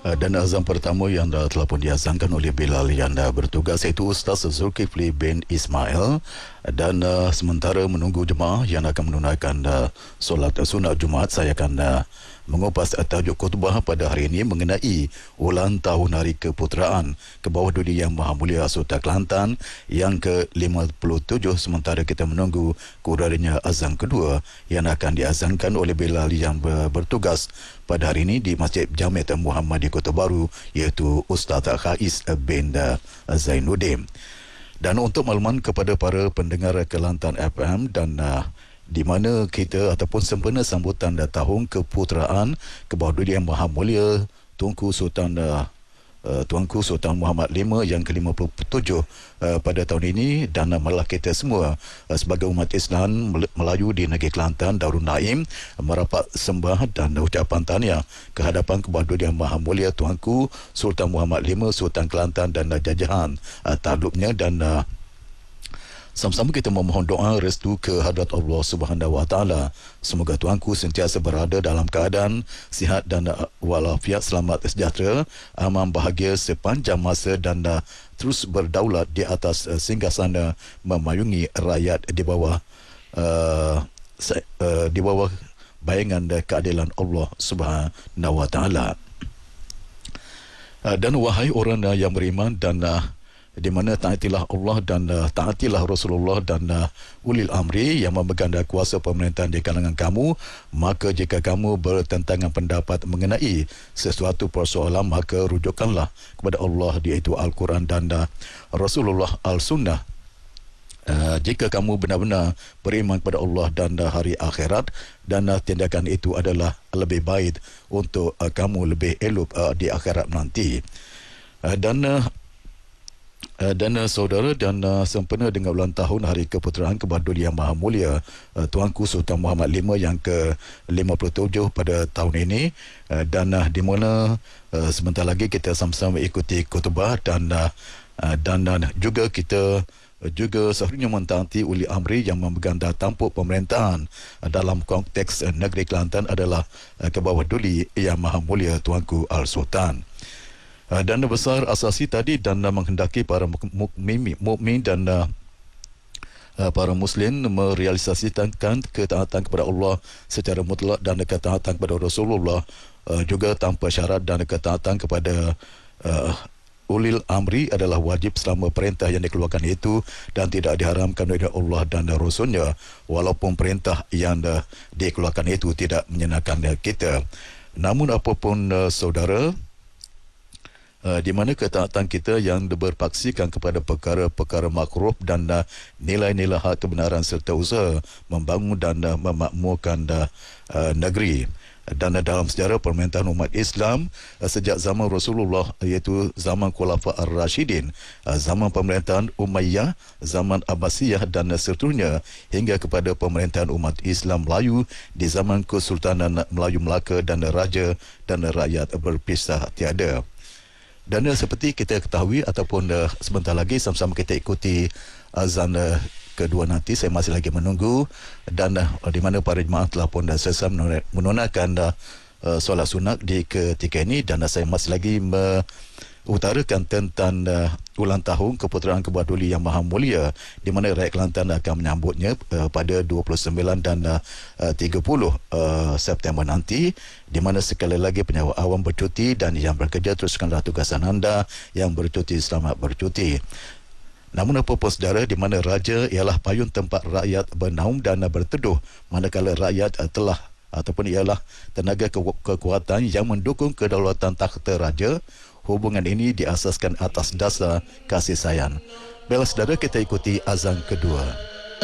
Dan azan pertama yang telah pun diazankan oleh Bilal yang bertugas iaitu Ustaz Zulkifli bin Ismail, dan sementara menunggu jemaah yang akan menunaikan solat sunat Jumaat, saya akan mengupas tajuk khutbah pada hari ini mengenai ulang tahun Hari Keputeraan ke bawah dunia Yang Maha Mulia Sultan Kelantan yang ke-57, sementara kita menunggu kurangnya azan kedua yang akan diazankan oleh Bilal yang bertugas pada hari ini di Masjid Jami' Muhammad di Kota Baru, iaitu Ustaz Khais bin Zainuddin. Dan untuk makluman kepada para pendengar Kelantan FM dan di mana kita ataupun sempena sambutan tahun Keputeraan ke bawah dunia Yang Maha Mulia Tuanku Sultan Muhammad V yang ke-57 pada tahun ini, dan malah kita semua sebagai umat Islam Melayu di negeri Kelantan Darul Naim merapat sembah dan ucapan tahniah ke hadapan kepada Yang Maha Mulia Tuanku Sultan Muhammad V, Sultan Kelantan dan jajahan takluknya, dan sama-sama kita memohon doa restu ke hadrat Allah Subhanahu Wa Taala. Semoga tuanku sentiasa berada dalam keadaan sihat dan walafiat, selamat sejahtera, aman bahagia sepanjang masa, dan terus berdaulat di atas singgasana memayungi rakyat di bawah bayangan keadilan Allah Subhanahu Wa Taala. Dan wahai orang yang beriman, dan di mana taatilah Allah dan taatilah Rasulullah dan ulil amri yang memegang kuasa pemerintahan di kalangan kamu, maka jika kamu bertentangan pendapat mengenai sesuatu persoalan, maka rujukkanlah kepada Allah, iaitu Al-Quran dan Rasulullah Al-Sunnah. Jika kamu benar-benar beriman kepada Allah dan hari akhirat, dan tindakan itu adalah lebih baik untuk kamu lebih elok di akhirat nanti. Dan saudara, dan sempena dengan ulang tahun Hari Keputeraan ke bawah dunia Yang Maha Mulia Tuanku Sultan Muhammad V yang ke-57 pada tahun ini, dan di mana sebentar lagi kita sama-sama ikuti khutbah, dan juga kita juga seharusnya mentaati uli amri yang memegang tampuk pemerintahan dalam konteks negeri Kelantan adalah ke bawah dunia Yang Maha Mulia Tuanku Al-Sultan. Dan besar asasi tadi, dan menghendaki para mukmin dan para muslim merealisasikan ketaatan kepada Allah secara mutlak, dan ketaatan kepada Rasulullah juga tanpa syarat, dan ketaatan kepada ulil amri adalah wajib selama perintah yang dikeluarkan itu dan tidak diharamkan oleh Allah dan Rasulnya, walaupun perintah yang dikeluarkan itu tidak menyenangkan kita. Namun apapun saudara, di mana ketaatan kita yang berpaksikan kepada perkara-perkara makruh dan nilai-nilai hak kebenaran serta usaha membangun dan memakmurkan negeri. Dan dalam sejarah pemerintahan umat Islam sejak zaman Rasulullah, iaitu zaman Khulafa Ar-Rashidin, zaman pemerintahan Umayyah, zaman Abbasiyah dan seterusnya, hingga kepada pemerintahan umat Islam Melayu di zaman Kesultanan Melayu Melaka, dan raja dan rakyat berpisah tiada. Dan seperti kita ketahui ataupun sebentar lagi sama-sama kita ikuti azan kedua nanti, saya masih lagi menunggu, dan di mana para jemaah telah pun selesai menunaikan solat sunat di ketika ini, dan saya masih lagi utarakan tentang ulang tahun Keputeraan ke bawah dunia Yang Maha Mulia, di mana rakyat Kelantan akan menyambutnya pada 29 dan 30 September nanti, di mana sekali lagi penyewa awam bercuti, dan yang bekerja teruskanlah tugasan anda, yang bercuti selamat bercuti. Namun apapun saudara, di mana raja ialah payung tempat rakyat bernaung dan berteduh, manakala rakyat telah ataupun ialah tenaga kekuatan yang mendukung kedaulatan takhta raja. Hubungan ini diasaskan atas dasar kasih sayang. Baiklah saudara, kita ikuti azan kedua.